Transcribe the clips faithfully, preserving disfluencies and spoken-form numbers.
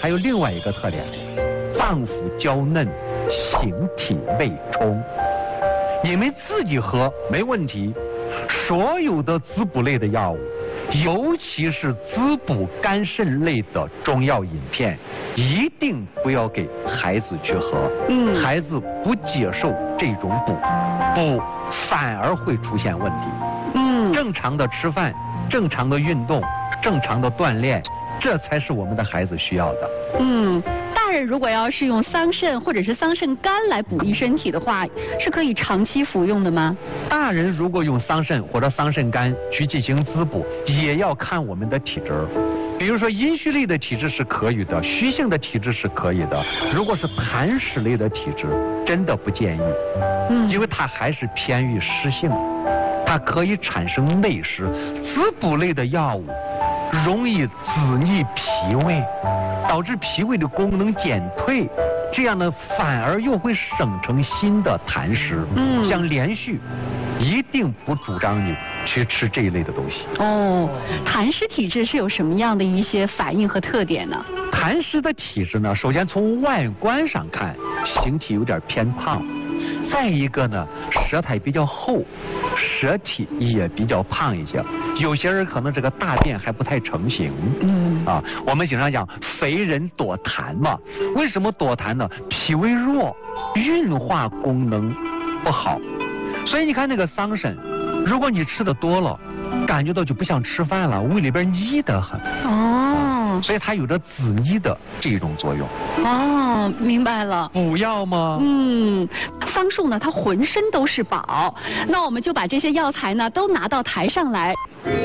还有另外一个特点，脏腑娇嫩，形体未充。你们自己喝没问题，所有的滋补类的药物，尤其是滋补肝肾类的中药饮片，一定不要给孩子去喝。嗯，孩子不接受这种补，补反而会出现问题。嗯，正常的吃饭，正常的运动，正常的锻炼，这才是我们的孩子需要的。 嗯，大人如果要是用桑葚或者是桑葚干来补益身体的话，是可以长期服用的吗？ 大人如果用桑葚或者桑葚干去进行滋补，也要看我们的体质。比如说阴虚类的体质是可以的，虚性的体质是可以的。如果是痰湿类的体质，真的不建议。嗯，因为它还是偏于湿性，它可以产生内湿。滋补类的药物容易滋腻脾胃，导致脾胃的功能减退，这样呢反而又会生成新的痰湿。嗯，像连续一定不主张你去吃这一类的东西。 哦，痰湿体质是有什么样的一些反应和特点呢？ 痰湿的体质呢，首先从外观上看，形体有点偏胖，再一个呢，舌苔比较厚，舌体也比较胖一些。有些人可能这个大便还不太成型。嗯，啊，我们经常讲肥人多痰嘛，为什么多痰呢？脾胃弱，运化功能不好。所以你看那个桑葚，如果你吃的多了，感觉到就不想吃饭了，胃里边腻得很。哦，所以它有着滋腻的这种作用。 哦，明白了。 补药吗？ 嗯，桑树呢，它浑身都是宝。那我们就把这些药材呢，都拿到台上来。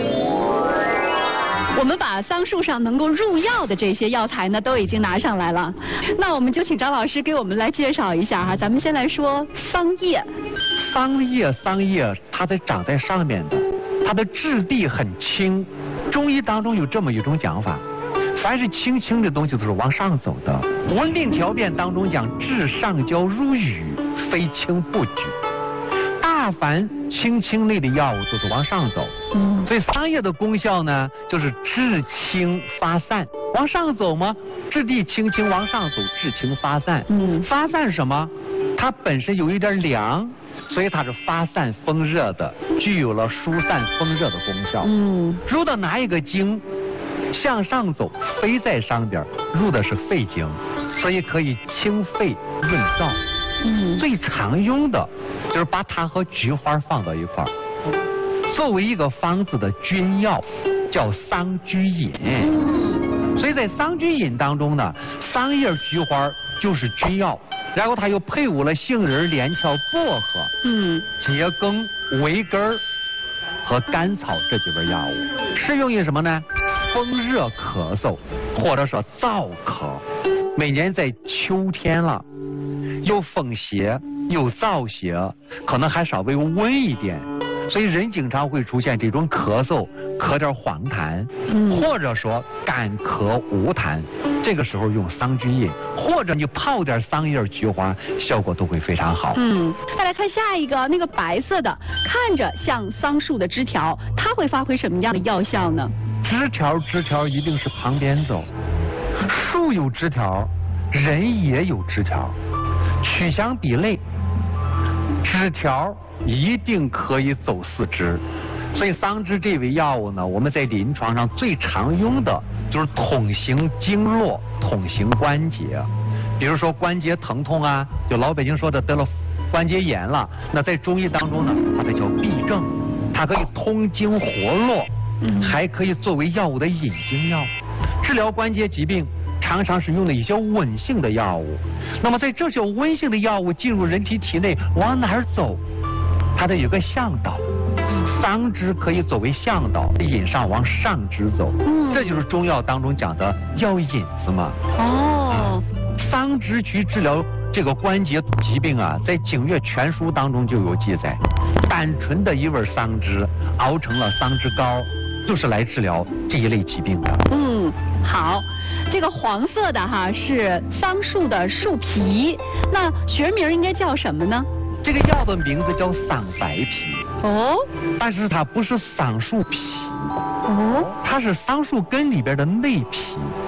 我们把桑树上能够入药的这些药材呢，都已经拿上来了。那我们就请张老师给我们来介绍一下哈。咱们先来说桑叶。 桑叶，桑叶，它在长在上面的，它的质地很轻。中医当中有这么一种讲法，凡是轻轻的东西都是往上走的。《温病条辨》当中讲，至上焦如雨，非轻不举。大凡轻轻类的药物都是往上走，嗯，所以桑叶的功效呢，就是治轻发散，往上走吗？质地轻轻往上走，治轻发散。嗯，发散什么？它本身有一点凉，所以它是发散风热的，具有了疏散风热的功效。嗯，入到哪一个经？向上走，飞在上边，入的是肺经，所以可以清肺润燥。嗯，最常用的就是把它和菊花放到一块儿，作为一个方子的君药，叫桑菊饮。所以在桑菊饮当中呢，桑叶菊花就是君药，然后它又配伍了杏仁、连翘、薄荷、嗯、桔梗、维根和甘草这几味药物，适用于什么呢？风热咳嗽，或者说燥咳。每年在秋天了，又风邪又燥邪，可能还稍微温一点，所以人经常会出现这种咳嗽，咳点黄痰，嗯、或者说干咳无痰，这个时候用桑菊饮，或者你泡点桑叶菊花，效果都会非常好。 嗯，再来看下一个，那个白色的，看着像桑树的枝条，它会发挥什么样的药效呢？ 枝条枝条一定是旁边走，树有枝条，人也有枝条，取香比类，枝条一定可以走四肢。所以桑枝这味药物呢，我们在临床上最常用的就是统行经络，统行关节。比如说关节疼痛啊，就老北京说的得了关节炎了，那在中医当中呢，它这叫痹症，它可以通经活络，还可以作为药物的引经药。治疗关节疾病常常是用的一些温性的药物。那么在这些温性的药物进入人体体内，往哪儿走？它得有个向导。桑枝可以作为向导，引上往上肢走。嗯，这就是中药当中讲的药引子嘛。哦，桑枝去治疗这个关节疾病啊，在《景岳全书》当中就有记载。单纯的一味桑枝熬成了桑枝膏，就是来治疗这一类疾病的。嗯， 好，这个黄色的哈是桑树的树皮，那学名应该叫什么呢？ 这个药的名字叫桑白皮。哦，但是它不是桑树皮。哦，它是桑树根里边的内皮。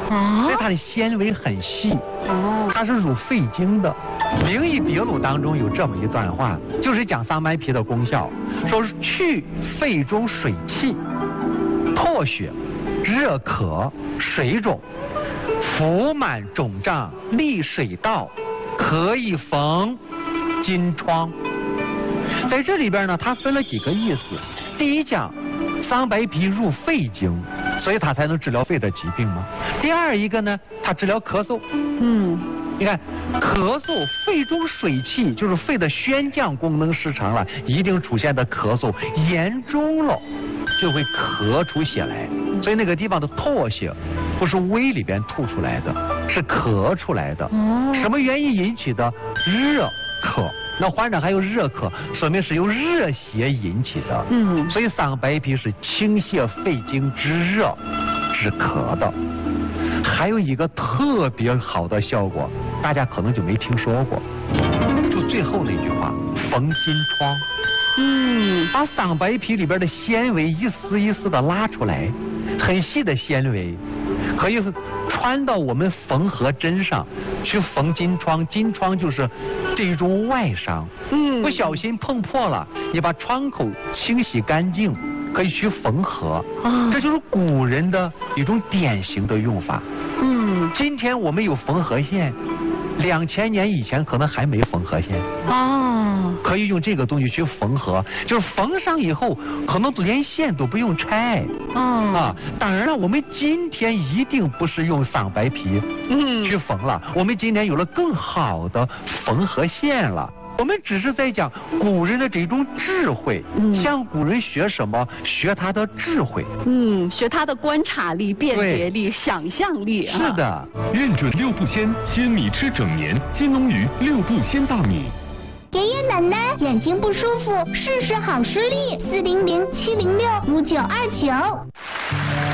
哦， 所以它的纤维很细。 哦， 它是入肺经的。《名医别录》当中有这么一段话，就是讲桑白皮的功效，说是去肺中水气、唾血、热渴、水肿、腹满肿胀、利水道，可以缝金疮。在这里边呢，它分了几个意思。第一讲，桑白皮入肺经，所以它才能治疗肺的疾病吗？第二一个呢，它治疗咳嗽。 嗯， 你看，咳嗽，肺中水气就是肺的宣降功能失常了，一定出现的咳嗽，严重了就会咳出血来。所以那个地方的唾血不是胃里边吐出来的，是咳出来的。 哦， 什么原因引起的？热咳。那患者还有热咳，说明是由热邪引起的。 嗯， 所以桑白皮是清泻肺经之热止咳的。还有一个特别好的效果，大家可能就没听说过，就最后那句话，缝金疮。 嗯， 把桑白皮里边的纤维一丝一丝的拉出来，很细的纤维，可以穿到我们缝合针上去缝金疮。金疮就是这种外伤， 嗯， 不小心碰破了，你把创口清洗干净，可以去缝合。 哦， 这就是古人的一种典型的用法。 嗯， 今天我们有缝合线，两千年以前可能还没缝合线。 哦， 可以用这个东西去缝合，就是缝上以后，可能连线都不用拆。 哦， 啊，当然了，我们今天一定不是用桑白皮嗯去缝了，我们今天有了更好的缝合线了。我们只是在讲古人的这种智慧， 嗯， 向古人学什么？学他的智慧。 嗯，学他的观察力、辨别力、想象力。 是的，啊， 认准六步鲜，鲜米吃整年。金龙鱼六步鲜大米。 爷爷奶奶眼睛不舒服，试试好视力，四零零七零六五九二九。